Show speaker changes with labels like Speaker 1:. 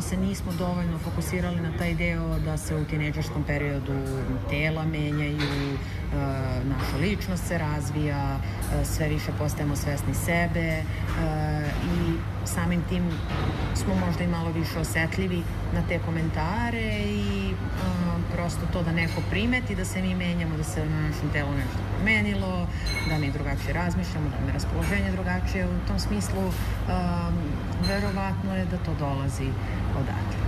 Speaker 1: se nismo dovoljno fokusirali na taj deo da se u tinejdžerskom periodu tela menjaju, naša ličnost se razvija, sve više postajemo svesni sebe i samim tim smo možda i malo više osetljivi na te komentare i prosto to da neko primeti da se mi menjamo, da se na našem telu nešto promenilo, da mi drugačije razmišljamo, da mi je raspoloženje drugačije. U tom smislu verovatno je da to dolazi odatle.